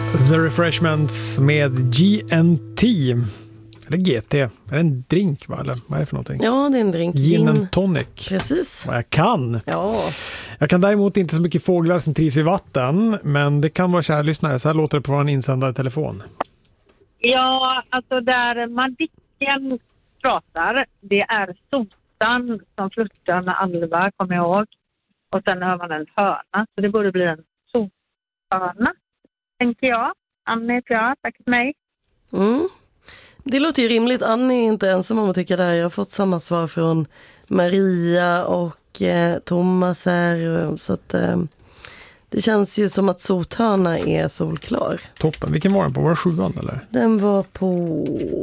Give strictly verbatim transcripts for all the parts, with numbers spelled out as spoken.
The Refreshments med G and T. Eller G T. Är det en drink, va? Eller vad är det för någonting? Ja, det är en drink. Gin and tonic. Precis. Vad jag kan. Ja. Jag kan däremot inte så mycket fåglar som trivs i vatten, men det kan vara kära lyssnare. Så här låter det på vår insändare telefon. Ja, alltså där Madicken pratar, det är sotan som flörtar med Alva, kommer jag ihåg. Och sen hör man en höna, så det borde bli en sothörna, tänker jag. Annie heter jag, tack för mig. Mm. Det låter ju rimligt. Annie är inte ensam om att tycka det här. Jag har fått samma svar från Maria och eh, Thomas här. Så att, eh, det känns ju som att sothörna är solklar. Toppen. Vilken var den på? Var det sjuan eller? Den var på...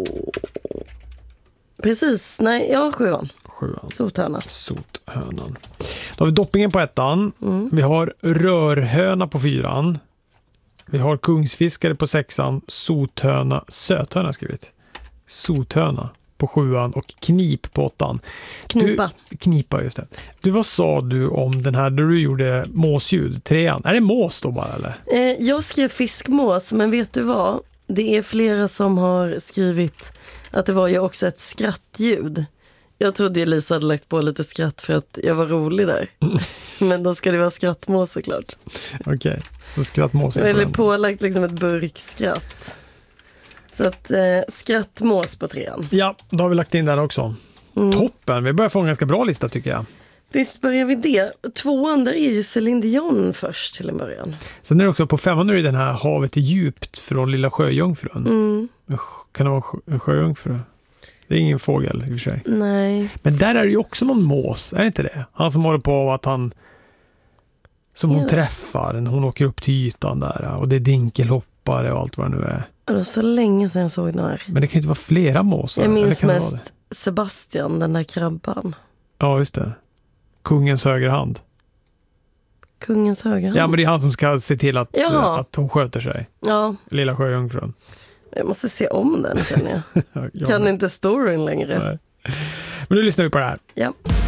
Precis. Nej, ja, sjuan. Sjuan. Sothörna. Sothönan. Då har vi doppingen på ettan. Mm. Vi har rörhöna på fyran. Vi har kungsfiskare på sexan. Sothöna. Söthöna har skrivit. Sothöna på sjuan och knip på åttan. Knipa. Du, knipa, just det. Du, vad sa du om den här där du gjorde måsljud? Trean. Är det mås då bara eller? Eh, jag skrev fiskmås, men vet du vad? Det är flera som har skrivit att det var ju också ett skrattljud. Jag trodde ju Lisa hade lagt på lite skratt för att jag var rolig där. Mm. Men då ska det vara skrattmås såklart. Okej, okay. Så skrattmås. Eller pålagt liksom ett burkskratt. Så att eh, skrattmås på trean. Ja, då har vi lagt in den också. Mm. Toppen, vi börjar få en ganska bra lista tycker jag. Visst börjar vi det. Tvåan där är ju Céline Dion först till en början. Sen är det också på femman är det den här Havet är djupt från Lilla Sjöjungfrun. Mm. Kan det vara en sjöjungfru? Det är ingen fågel i och för sig. Nej. Men där är det ju också någon mås, är det inte det? Han som håller på att han som hon ja. träffar, hon åker upp till ytan där och det är dinkelhoppare och allt vad det nu är. Det var så länge sedan jag såg den här. Men det kan ju inte vara flera måsar. Jag minns mest Sebastian, den där krabban. Ja, just det. Kungens högerhand. Kungens högerhand? Ja, men det är han som ska se till att, ja. att hon sköter sig. Ja. Lilla Sjöjungfrun. Jag måste se om den, känner jag. ja. Kan inte storyn längre. Nej. Men nu lyssnar vi på det här. Ja.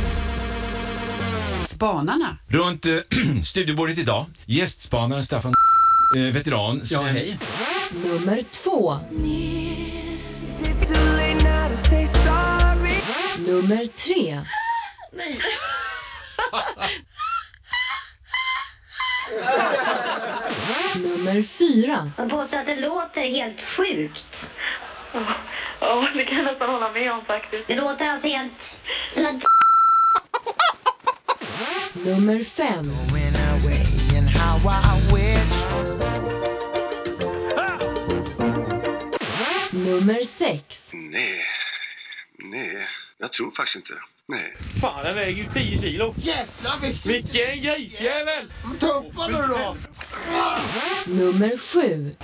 Spanarna. Runt äh, studiebordet idag. Gästspanaren Staffan äh, veteran. Ja, hej. Nummer två. Nummer tre. Nej. Nummer fyra. Man påstår att det låter helt sjukt. Ja, det kan jag nästan hålla med om faktiskt. Det låter alltså helt som en... Nummer fem. Nummer sex. Nej, nej, jag tror faktiskt inte. Nej. Fan, den väger ju tio kilo. Jävlar vilken... Vilken grisjävel! Tuppa nu då! Nummer sju.